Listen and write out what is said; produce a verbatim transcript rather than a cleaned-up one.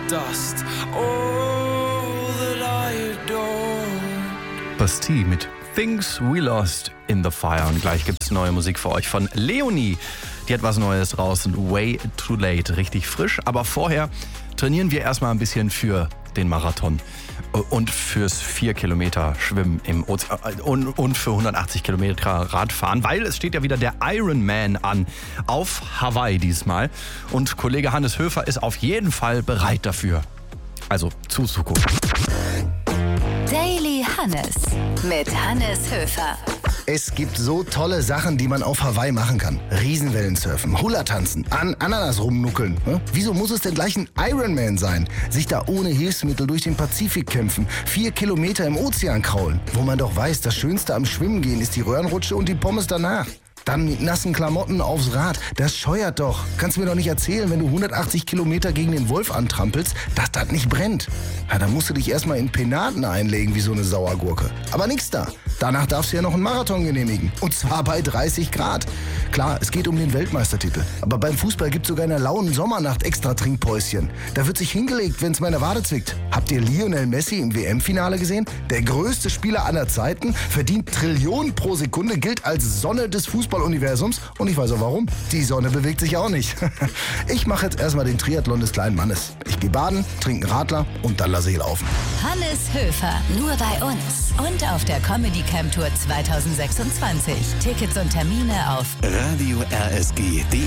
dust. All that I adore. Bastille mit Things We Lost in the Fire. Und gleich gibt es neue Musik für euch von Leonie. Die hat was Neues draußen. Way Too Late. Richtig frisch. Aber vorher trainieren wir erstmal ein bisschen für den Marathon. Und fürs vier Kilometer Schwimmen im Ozean und, und für hundertachtzig Kilometer Radfahren, weil es steht ja wieder der Ironman an, auf Hawaii diesmal. Und Kollege Hannes Höfer ist auf jeden Fall bereit dafür. Also zuzugucken. Daily Hannes mit Hannes Höfer. Es gibt so tolle Sachen, die man auf Hawaii machen kann. Riesenwellen surfen, Hula tanzen, an Ananas rumnuckeln. Hm? Wieso muss es denn gleich ein Ironman sein? Sich da ohne Hilfsmittel durch den Pazifik kämpfen, vier Kilometer im Ozean kraulen. Wo man doch weiß, das Schönste am Schwimmen gehen ist die Röhrenrutsche und die Pommes danach. Dann mit nassen Klamotten aufs Rad. Das scheuert doch. Kannst du mir doch nicht erzählen, wenn du hundertachtzig Kilometer gegen den Wolf antrampelst, dass das nicht brennt. Ja, dann musst du dich erstmal in Penaten einlegen wie so eine Sauergurke. Aber nix da. Danach darfst du ja noch einen Marathon genehmigen. Und zwar bei dreißig Grad. Klar, es geht um den Weltmeistertitel. Aber beim Fußball gibt es sogar in der lauen Sommernacht extra Trinkpäuschen. Da wird sich hingelegt, wenn es meine Wade zwickt. Habt ihr Lionel Messi im W M-Finale gesehen? Der größte Spieler aller Zeiten, verdient Trillionen pro Sekunde, gilt als Sonne des Fußballuniversums. Und ich weiß auch warum. Die Sonne bewegt sich auch nicht. Ich mache jetzt erstmal den Triathlon des kleinen Mannes. Ich gehe baden, trinke einen Radler und dann lasse ich laufen. Hannes Höfer, nur bei uns und auf der Comedy Camp Tour zwanzig sechsundzwanzig. Tickets und Termine auf radio r s g punkt d e.